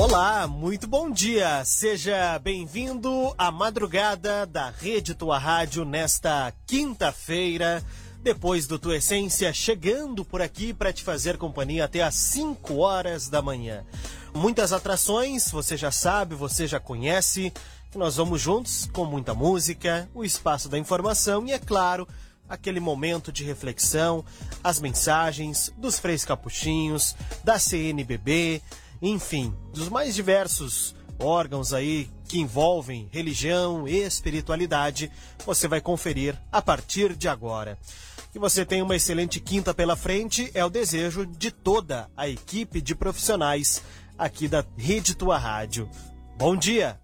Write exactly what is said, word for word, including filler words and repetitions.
Olá, muito bom dia. Seja bem-vindo à madrugada da Rede Tua Rádio nesta quinta-feira, depois do Tua Essência, chegando por aqui para te fazer companhia até às cinco horas da manhã. Muitas atrações, você já sabe, você já conhece. Nós vamos juntos com muita música, o espaço da informação e, é claro, aquele momento de reflexão, as mensagens dos Freis Capuchinhos, da C N B B, enfim, dos mais diversos órgãos aí que envolvem religião e espiritualidade, você vai conferir a partir de agora. Que você tenha uma excelente quinta pela frente é o desejo de toda a equipe de profissionais aqui da Rede Tua Rádio. Bom dia!